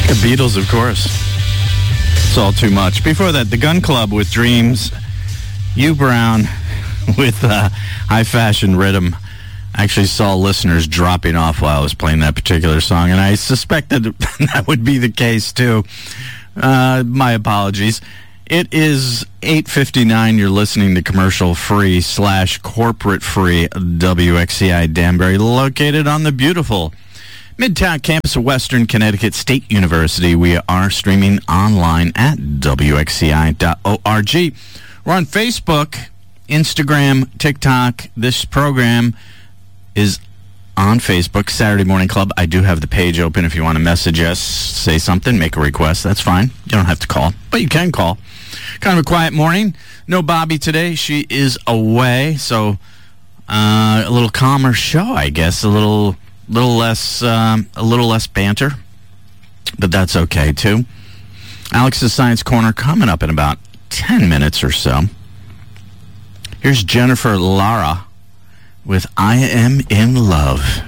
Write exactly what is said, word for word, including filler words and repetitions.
The Beatles, of course. It's all too much. Before that, the Gun Club with Dreams. Hugh Brown with uh, High Fashion Rhythm. I actually saw listeners dropping off while I was playing that particular song, and I suspected that would be the case, too. Uh, my apologies. It is eight fifty-nine. You're listening to commercial-free slash corporate-free W X C I Danbury, located on the beautiful Midtown campus of Western Connecticut State University. We are streaming online at W X C I dot org. We're on Facebook, Instagram, TikTok. This program is on Facebook, Saturday Morning Club. I do have the page open if you want to message us, say something, make a request. That's fine. You don't have to call, but you can call. Kind of a quiet morning. No Bobby today. She is away, so uh, a little calmer show, I guess. A little... Little less, um, a little less banter, but that's okay too. Alex's Science Corner coming up in about ten minutes or so. Here's Jennifer Lara with "I Am in Love."